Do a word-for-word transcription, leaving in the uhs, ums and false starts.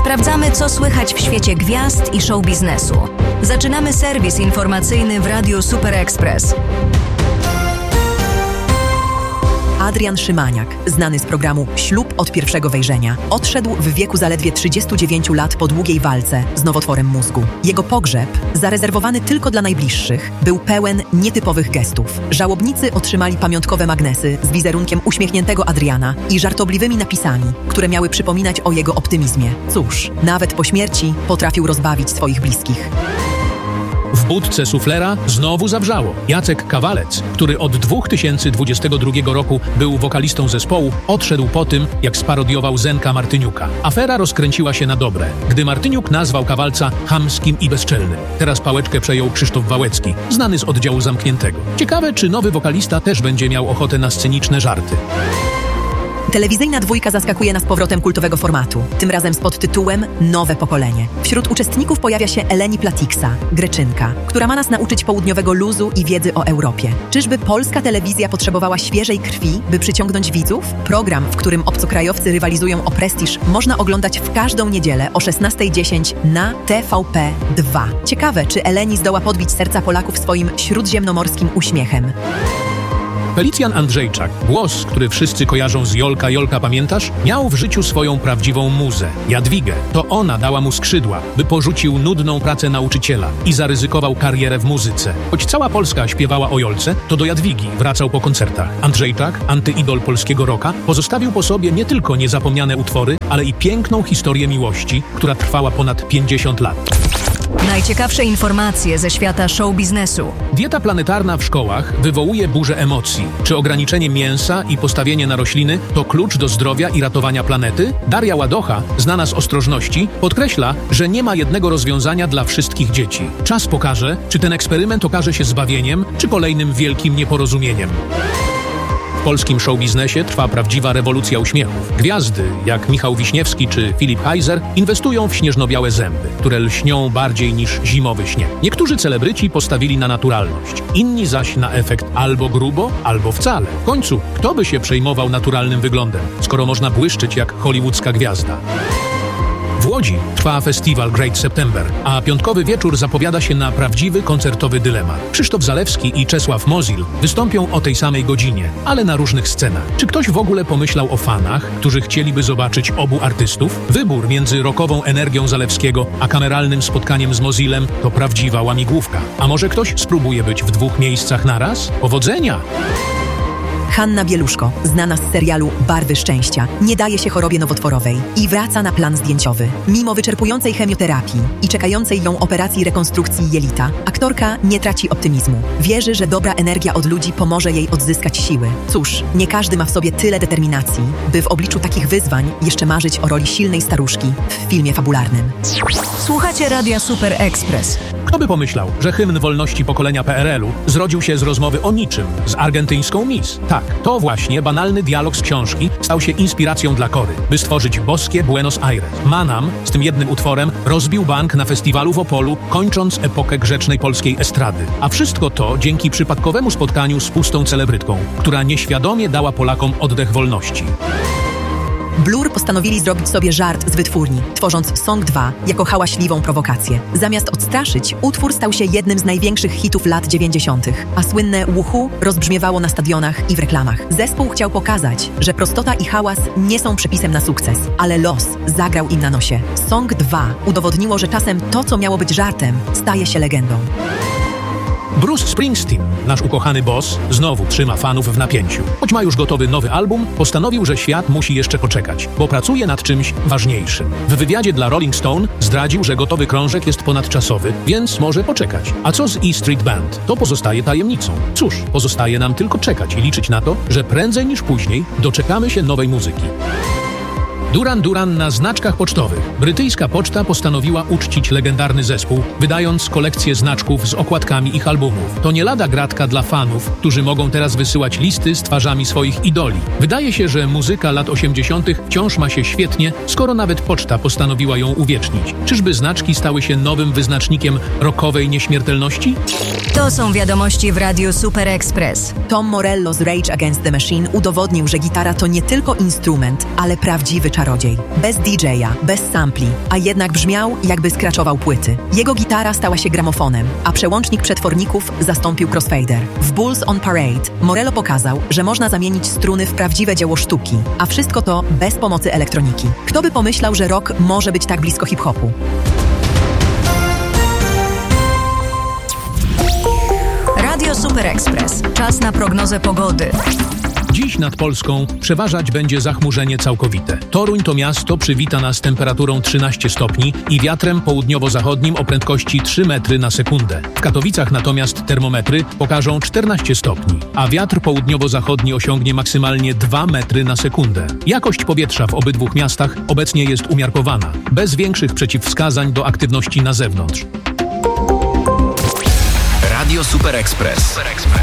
Sprawdzamy, co słychać w świecie gwiazd i show biznesu. Zaczynamy serwis informacyjny w Radiu Super Express. Adrian Szymaniak, znany z programu Ślub od pierwszego wejrzenia, odszedł w wieku zaledwie trzydziestu dziewięciu lat po długiej walce z nowotworem mózgu. Jego pogrzeb, zarezerwowany tylko dla najbliższych, był pełen nietypowych gestów. Żałobnicy otrzymali pamiątkowe magnesy z wizerunkiem uśmiechniętego Adriana i żartobliwymi napisami, które miały przypominać o jego optymizmie. Cóż, nawet po śmierci potrafił rozbawić swoich bliskich. W budce suflera znowu zawrzało. Jacek Kawalec, który od dwa tysiące dwudziestego drugiego roku był wokalistą zespołu, odszedł po tym, jak sparodiował Zenka Martyniuka. Afera rozkręciła się na dobre, gdy Martyniuk nazwał Kawalca chamskim i bezczelnym. Teraz pałeczkę przejął Krzysztof Wałęcki, znany z oddziału zamkniętego. Ciekawe, czy nowy wokalista też będzie miał ochotę na sceniczne żarty. Telewizyjna dwójka zaskakuje nas powrotem kultowego formatu, tym razem z podtytułem Nowe pokolenie. Wśród uczestników pojawia się Eleni Platiksa, Greczynka, która ma nas nauczyć południowego luzu i wiedzy o Europie. Czyżby polska telewizja potrzebowała świeżej krwi, by przyciągnąć widzów? Program, w którym obcokrajowcy rywalizują o prestiż, można oglądać w każdą niedzielę o szesnasta dziesięć na T V P dwa. Ciekawe, czy Eleni zdoła podbić serca Polaków swoim śródziemnomorskim uśmiechem. Felicjan Andrzejczak, głos, który wszyscy kojarzą z Jolka, Jolka, pamiętasz? Miał w życiu swoją prawdziwą muzę, Jadwigę. To ona dała mu skrzydła, by porzucił nudną pracę nauczyciela i zaryzykował karierę w muzyce. Choć cała Polska śpiewała o Jolce, to do Jadwigi wracał po koncertach. Andrzejczak, antyidol polskiego rocka, pozostawił po sobie nie tylko niezapomniane utwory, ale i piękną historię miłości, która trwała ponad pięćdziesiąt lat. Najciekawsze informacje ze świata show biznesu. Dieta planetarna w szkołach wywołuje burzę emocji. Czy ograniczenie mięsa i postawienie na rośliny to klucz do zdrowia i ratowania planety? Daria Ładocha, znana z ostrożności, podkreśla, że nie ma jednego rozwiązania dla wszystkich dzieci. Czas pokaże, czy ten eksperyment okaże się zbawieniem, czy kolejnym wielkim nieporozumieniem. W polskim showbiznesie trwa prawdziwa rewolucja uśmiechów. Gwiazdy, jak Michał Wiśniewski czy Filip Heiser, inwestują w śnieżno-białe zęby, które lśnią bardziej niż zimowy śnieg. Niektórzy celebryci postawili na naturalność, inni zaś na efekt albo grubo, albo wcale. W końcu, kto by się przejmował naturalnym wyglądem, skoro można błyszczeć jak hollywoodzka gwiazda? W Łodzi trwa festiwal Great September, a piątkowy wieczór zapowiada się na prawdziwy koncertowy dylemat. Krzysztof Zalewski i Czesław Mozil wystąpią o tej samej godzinie, ale na różnych scenach. Czy ktoś w ogóle pomyślał o fanach, którzy chcieliby zobaczyć obu artystów? Wybór między rockową energią Zalewskiego a kameralnym spotkaniem z Mozilem to prawdziwa łamigłówka. A może ktoś spróbuje być w dwóch miejscach naraz? Powodzenia! Hanna Bieluszko, znana z serialu Barwy szczęścia, nie daje się chorobie nowotworowej i wraca na plan zdjęciowy. Mimo wyczerpującej chemioterapii i czekającej ją operacji rekonstrukcji jelita, aktorka nie traci optymizmu. Wierzy, że dobra energia od ludzi pomoże jej odzyskać siły. Cóż, nie każdy ma w sobie tyle determinacji, by w obliczu takich wyzwań jeszcze marzyć o roli silnej staruszki w filmie fabularnym. Słuchacie Radia Super Express. Kto by pomyślał, że hymn wolności pokolenia P R L u zrodził się z rozmowy o niczym z argentyńską Miss? Tak, to właśnie banalny dialog z książki stał się inspiracją dla Kory, by stworzyć boskie Buenos Aires. Manam z tym jednym utworem rozbił bank na festiwalu w Opolu, kończąc epokę grzecznej polskiej estrady. A wszystko to dzięki przypadkowemu spotkaniu z pustą celebrytką, która nieświadomie dała Polakom oddech wolności. Blur postanowili zrobić sobie żart z wytwórni, tworząc Song dwa jako hałaśliwą prowokację. Zamiast odstraszyć, utwór stał się jednym z największych hitów lat dziewięćdziesiątych, a słynne Łuchu rozbrzmiewało na stadionach i w reklamach. Zespół chciał pokazać, że prostota i hałas nie są przepisem na sukces, ale los zagrał im na nosie. Song dwa udowodniło, że czasem to, co miało być żartem, staje się legendą. Bruce Springsteen, nasz ukochany boss, znowu trzyma fanów w napięciu. Choć ma już gotowy nowy album, postanowił, że świat musi jeszcze poczekać, bo pracuje nad czymś ważniejszym. W wywiadzie dla Rolling Stone zdradził, że gotowy krążek jest ponadczasowy, więc może poczekać. A co z E Street Band? To pozostaje tajemnicą. Cóż, pozostaje nam tylko czekać i liczyć na to, że prędzej niż później doczekamy się nowej muzyki. Duran Duran na znaczkach pocztowych. Brytyjska poczta postanowiła uczcić legendarny zespół, wydając kolekcję znaczków z okładkami ich albumów. To nie lada gratka dla fanów, którzy mogą teraz wysyłać listy z twarzami swoich idoli. Wydaje się, że muzyka lat osiemdziesiątych wciąż ma się świetnie, skoro nawet poczta postanowiła ją uwiecznić. Czyżby znaczki stały się nowym wyznacznikiem rockowej nieśmiertelności? To są wiadomości w Radiu Super Express. Tom Morello z Rage Against the Machine udowodnił, że gitara to nie tylko instrument, ale prawdziwy czar czarodziej. Bez D J a, bez sampli, a jednak brzmiał, jakby skraczował płyty. Jego gitara stała się gramofonem, a przełącznik przetworników zastąpił crossfader. W Bulls on Parade Morello pokazał, że można zamienić struny w prawdziwe dzieło sztuki, a wszystko to bez pomocy elektroniki. Kto by pomyślał, że rock może być tak blisko hip-hopu? Radio Super Express. Czas na prognozę pogody. Dziś nad Polską przeważać będzie zachmurzenie całkowite. Toruń to miasto przywita nas temperaturą trzynaście stopni i wiatrem południowo-zachodnim o prędkości trzy metry na sekundę. W Katowicach natomiast termometry pokażą czternaście stopni, a wiatr południowo-zachodni osiągnie maksymalnie dwa metry na sekundę. Jakość powietrza w obydwu miastach obecnie jest umiarkowana, bez większych przeciwwskazań do aktywności na zewnątrz. Radio Super Express.